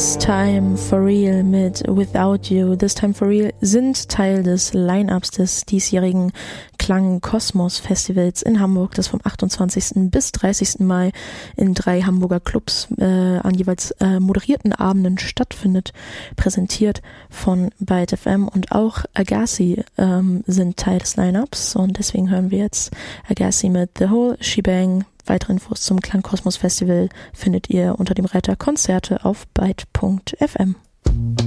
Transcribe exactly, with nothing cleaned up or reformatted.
This Time For Real mit Without You. This Time For Real sind Teil des Line-Ups des diesjährigen Klangkosmos Festivals in Hamburg, das vom achtundzwanzigsten bis dreißigsten Mai in drei Hamburger Clubs äh, an jeweils äh, moderierten Abenden stattfindet, präsentiert von Byte F M, und auch Agassi ähm, sind Teil des Line-Ups, und deswegen hören wir jetzt Agassi mit The Whole Shebang. Weitere Infos zum Klangkosmos Festival findet ihr unter dem Reiter Konzerte auf byte punkt f m.